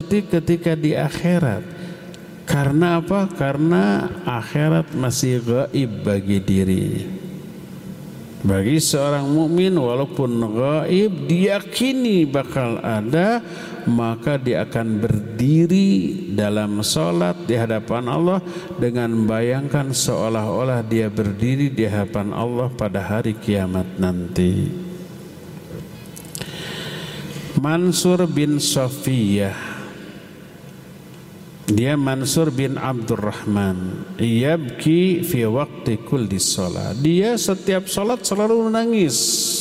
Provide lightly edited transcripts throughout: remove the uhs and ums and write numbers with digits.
seperti ketika di akhirat. Karena apa? Karena akhirat masih gaib bagi diri. Bagi seorang mukmin walaupun gaib diyakini bakal ada, maka dia akan berdiri dalam salat di hadapan Allah dengan membayangkan seolah-olah dia berdiri di hadapan Allah pada hari kiamat nanti. Mansur bin Safiyah, dia Mansur bin Abdurrahman, yabki fi waqti kulli shalah, dia setiap salat selalu menangis.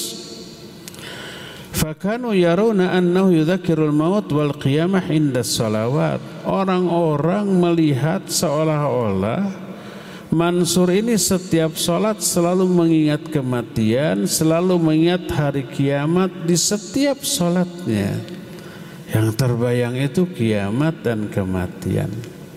Fakanu yarawna annahu yudzakkirul maut wal qiyamah inda shalawat. Orang-orang melihat seolah-olah Mansur ini setiap salat selalu mengingat kematian, selalu mengingat hari kiamat di setiap salatnya. Yang terbayang itu kiamat dan kematian.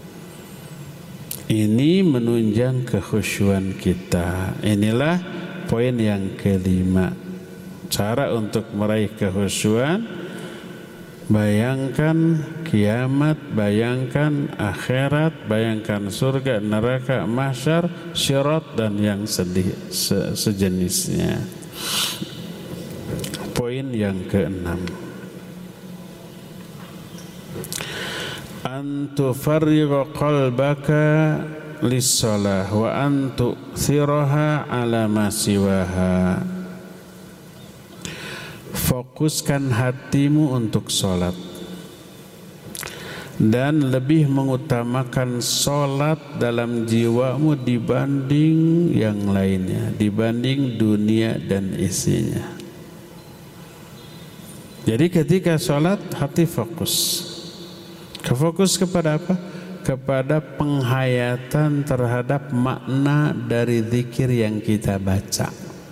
Ini menunjang kekhusyuan kita. Inilah poin yang kelima. Cara untuk meraih kekhusyuan, bayangkan kiamat, bayangkan akhirat, bayangkan surga, neraka, mahsyar, syirat dan yang sejenisnya. Poin yang keenam, an tufarriga qalbaka lis-shalah wa an tu'thiraha ala ma siwaha. Fokuskan hatimu untuk salat dan lebih mengutamakan salat dalam jiwamu dibanding yang lainnya, dibanding dunia dan isinya. Jadi ketika salat hati fokus. Fokus kepada apa? Kepada penghayatan terhadap makna dari zikir yang kita baca.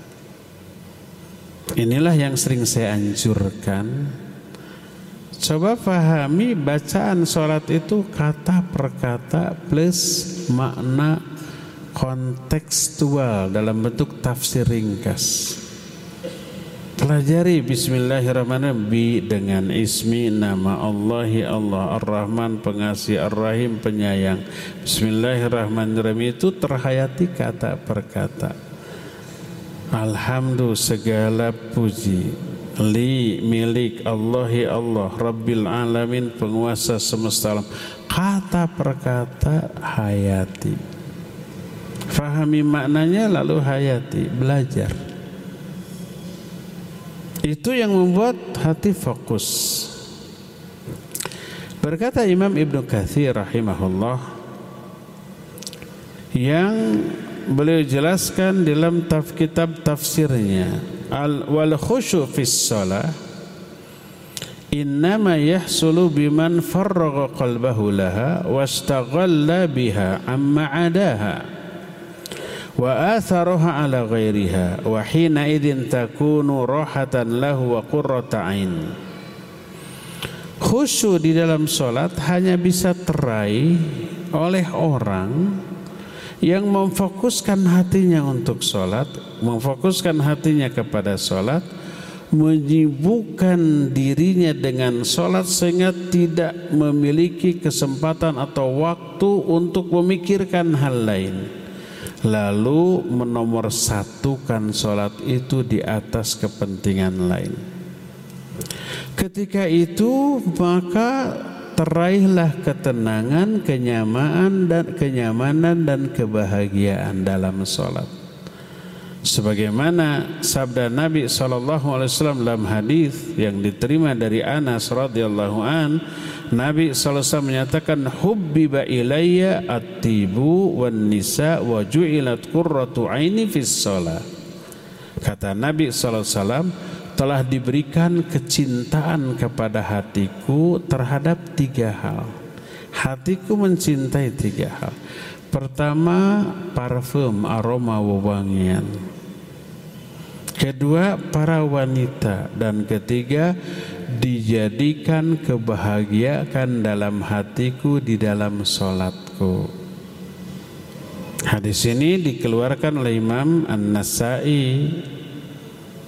Inilah yang sering saya anjurkan. Coba pahami bacaan salat itu kata per kata plus makna kontekstual dalam bentuk tafsir ringkas. Pelajari bismillahirrahmanirrahim bi dengan ismi nama Allahi Allah Ar-Rahman pengasih Ar-Rahim penyayang. Bismillahirrahmanirrahim itu terhayati kata per kata. Alhamdulillah segala puji li milik Allahi Allah Rabbil alamin penguasa semesta alam. Kata per kata hayati. Fahami maknanya lalu hayati, belajar. Itu yang membuat hati fokus. Berkata Imam Ibnu Katsir rahimahullah, yang beliau jelaskan dalam kitab tafsirnya, wal khusyu fis shalah innama yahsulu biman farraga qalbahu laha wastaghalla biha amma adaha wa atharaha ala ghairiha wa hina idzin takunu rahatan lahu wa qurrata ain. Khusyuk di dalam salat hanya bisa teraih oleh orang yang memfokuskan hatinya untuk salat, memfokuskan hatinya kepada salat, menyibukkan dirinya dengan salat sehingga tidak memiliki kesempatan atau waktu untuk memikirkan hal lain. Lalu menomorsatukan salat itu di atas kepentingan lain. Ketika itu maka teraihlah ketenangan, kenyamanan dan kebahagiaan dalam salat. Sebagaimana sabda Nabi SAW dalam hadis yang diterima dari Anas radhiyallahu an, Nabi SAW menyatakan hubbiba ilayya at-tibu wan nisa wa ju'ilat qurratu aini fis shalah. Kata Nabi SAW, telah diberikan kecintaan kepada hatiku terhadap 3 hal. Hatiku mencintai 3 hal. Pertama, parfum, aroma wewangian. Kedua, para wanita. Dan ketiga, dijadikan kebahagiaan dalam hatiku di dalam salatku. Hadis ini dikeluarkan oleh Imam An-Nasa'i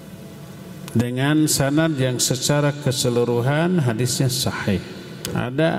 dengan sanad yang secara keseluruhan hadisnya sahih. Ada